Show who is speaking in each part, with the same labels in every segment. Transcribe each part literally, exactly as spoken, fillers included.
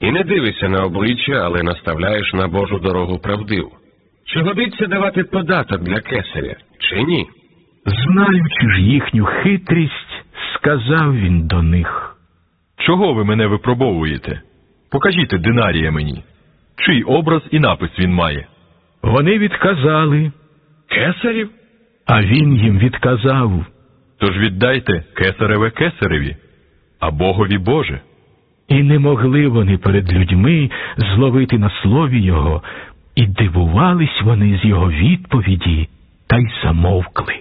Speaker 1: І не дивишся на обличчя, але наставляєш на Божу дорогу правдиву. Чи годиться давати податок для кесаря, чи ні?
Speaker 2: Знаючи ж їхню хитрість, сказав він до них:
Speaker 3: Чого ви мене випробовуєте? Покажіть динарія мені. Чий образ і напис він має?
Speaker 2: Вони відказали:
Speaker 1: Кесарів?
Speaker 2: А він їм відказав:
Speaker 3: Тож віддайте кесареве кесареві, а Богові Боже.
Speaker 2: І не могли вони перед людьми зловити на слові його, і дивувались вони з його відповіді, та й замовкли.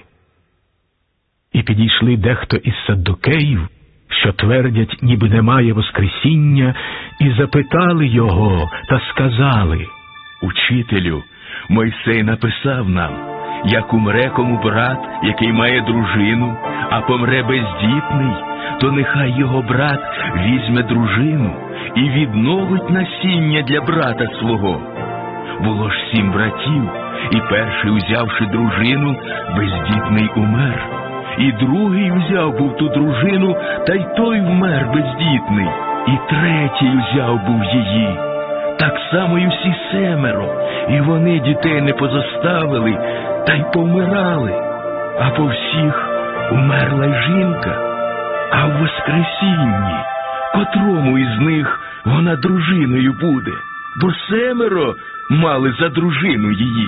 Speaker 2: І підійшли дехто із саддукеїв, що твердять, ніби немає воскресіння, і запитали його та сказали:
Speaker 4: Учителю, Мойсей написав нам, як умре кому брат, який має дружину, а помре бездітний, то нехай його брат візьме дружину і відновить насіння для брата свого. Було ж сім братів, і перший, узявши дружину, бездітний умер. І другий взяв був ту дружину, та й той вмер бездітний. І третій взяв був її. Так само і всі семеро, і вони дітей не позоставили, та й помирали. А по всіх умерла й жінка. А в воскресінні, котрому із них вона дружиною буде? Бо семеро мали за дружину її.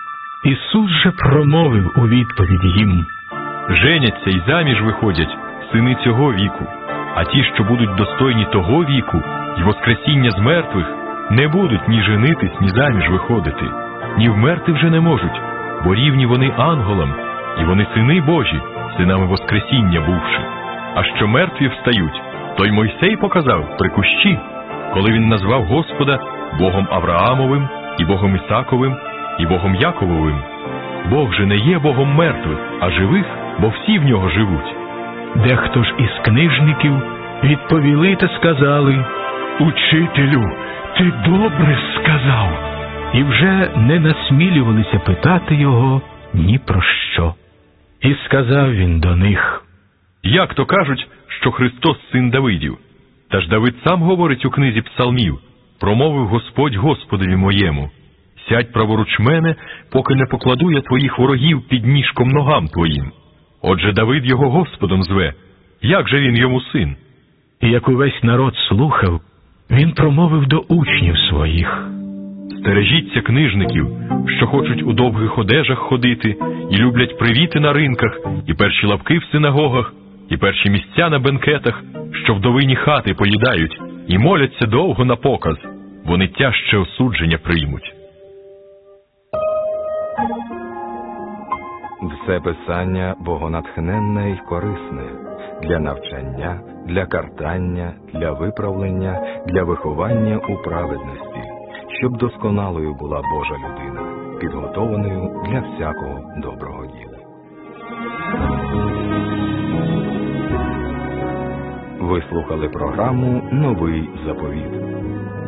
Speaker 2: Ісус же промовив у відповідь їм:
Speaker 3: Женяться й заміж виходять сини цього віку, а ті, що будуть достойні того віку й воскресіння з мертвих, не будуть ні женитись, ні заміж виходити, ні вмерти вже не можуть, бо рівні вони ангелам, і вони сини Божі, синами воскресіння бувши. А що мертві встають, то й Мойсей показав при кущі, коли він назвав Господа Богом Авраамовим, і Богом Ісаковим, і Богом Якововим. Бог же не є Богом мертвих, а живих, бо всі в нього живуть.
Speaker 2: Дехто ж із книжників відповіли та сказали: Учителю, ти добре сказав. І вже не насмілювалися питати його ні про що. І сказав він до них:
Speaker 3: Як то кажуть, що Христос син Давидів? Та ж Давид сам говорить у книзі псалмів: промовив Господь Господові моєму: сядь праворуч мене, поки не покладу я твоїх ворогів під ніжком ногам твоїм. Отже, Давид його Господом зве. Як же він йому син?
Speaker 2: І як увесь народ слухав, він промовив до учнів своїх:
Speaker 3: Стережіться книжників, що хочуть у довгих одежах ходити, і люблять привіти на ринках, і перші лавки в синагогах, і перші місця на бенкетах, що вдовині хати поїдають, і моляться довго на показ. Вони тяжче осудження приймуть.
Speaker 5: Все писання богонатхненне й корисне для навчання, для картання, для виправлення, для виховання у праведності, щоб досконалою була Божа людина, підготованою для всякого доброго діла. Ви слухали програму «Новий заповіт».